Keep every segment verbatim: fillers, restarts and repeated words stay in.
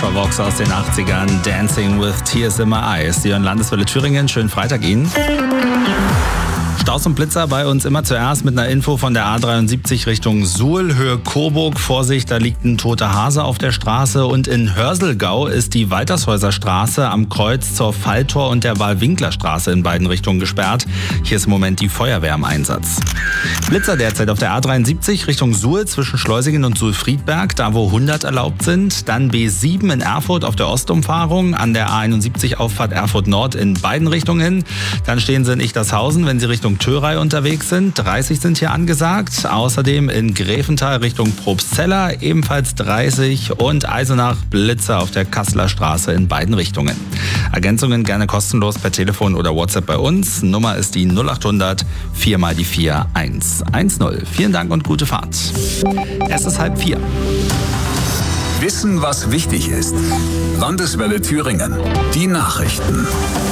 Ultravox aus den achtzigern, Dancing with Tears in My Eyes. Sie hören Landeswelle Thüringen, schönen Freitag Ihnen. Staus und Blitzer bei uns immer zuerst mit einer Info von der A dreiundsiebzig Richtung Suhl, Höhe Coburg. Vorsicht, da liegt ein toter Hase auf der Straße. Und in Hörselgau ist die Waltershäuser Straße am Kreuz zur Falltor und der Wahl-Winkler-Straße in beiden Richtungen gesperrt. Hier ist im Moment die Feuerwehr im Einsatz. Blitzer derzeit auf der A dreiundsiebzig Richtung Suhl zwischen Schleusingen und Suhl-Friedberg, da wo hundert erlaubt sind. Dann B sieben in Erfurt auf der Ostumfahrung, an der A einundsiebzig Auffahrt Erfurt Nord in beiden Richtungen. Dann stehen Sie in Ichtershausen, wenn Sie Richtung Thörei unterwegs sind. dreißig sind hier angesagt. Außerdem in Gräfenthal Richtung Probstzella ebenfalls dreißig und Eisenach Blitzer auf der Kasseler Straße in beiden Richtungen. Ergänzungen gerne kostenlos per Telefon oder WhatsApp bei uns. Nummer ist die null achthundert vier mal die vier eins eins null. Vielen Dank und gute Fahrt. Es ist halb vier. Wissen, was wichtig ist. Landeswelle Thüringen. Die Nachrichten.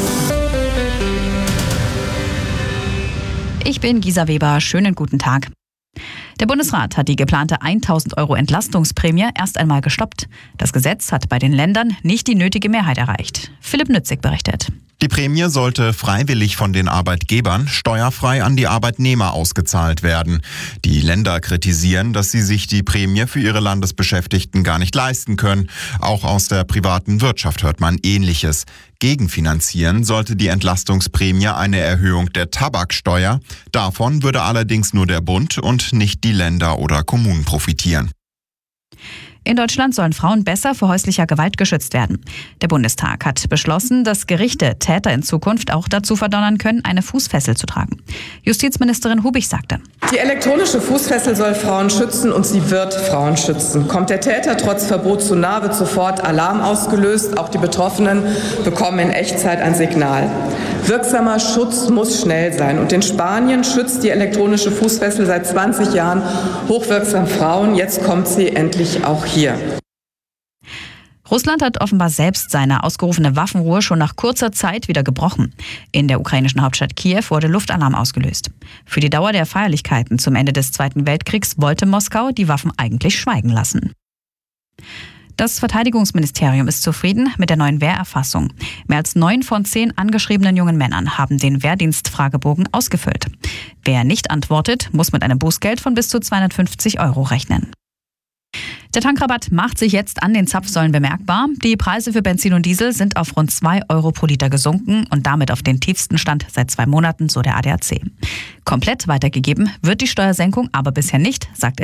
Ich bin Gisa Weber. Schönen guten Tag. Der Bundesrat hat die geplante tausend Euro Entlastungsprämie erst einmal gestoppt. Das Gesetz hat bei den Ländern nicht die nötige Mehrheit erreicht. Philipp Nützig berichtet. Die Prämie sollte freiwillig von den Arbeitgebern steuerfrei an die Arbeitnehmer ausgezahlt werden. Die Länder kritisieren, dass sie sich die Prämie für ihre Landesbeschäftigten gar nicht leisten können. Auch aus der privaten Wirtschaft hört man Ähnliches. Gegenfinanzieren sollte die Entlastungsprämie eine Erhöhung der Tabaksteuer. Davon würde allerdings nur der Bund und nicht die Länder oder Kommunen profitieren. In Deutschland sollen Frauen besser vor häuslicher Gewalt geschützt werden. Der Bundestag hat beschlossen, dass Gerichte Täter in Zukunft auch dazu verdonnern können, eine Fußfessel zu tragen. Justizministerin Hubig sagte: Die elektronische Fußfessel soll Frauen schützen und sie wird Frauen schützen. Kommt der Täter trotz Verbot zu nah, wird sofort Alarm ausgelöst. Auch die Betroffenen bekommen in Echtzeit ein Signal. Wirksamer Schutz muss schnell sein. Und in Spanien schützt die elektronische Fußfessel seit zwanzig Jahren hochwirksam Frauen. Jetzt kommt sie endlich auch hier. Russland hat offenbar selbst seine ausgerufene Waffenruhe schon nach kurzer Zeit wieder gebrochen. In der ukrainischen Hauptstadt Kiew wurde Luftalarm ausgelöst. Für die Dauer der Feierlichkeiten zum Ende des Zweiten Weltkriegs wollte Moskau die Waffen eigentlich schweigen lassen. Das Verteidigungsministerium ist zufrieden mit der neuen Wehrerfassung. Mehr als neun von zehn angeschriebenen jungen Männern haben den Wehrdienstfragebogen ausgefüllt. Wer nicht antwortet, muss mit einem Bußgeld von bis zu zweihundertfünfzig Euro rechnen. Der Tankrabatt macht sich jetzt an den Zapfsäulen bemerkbar. Die Preise für Benzin und Diesel sind auf rund zwei Euro pro Liter gesunken und damit auf den tiefsten Stand seit zwei Monaten, so der A D A C. Komplett weitergegeben wird die Steuersenkung aber bisher nicht, sagt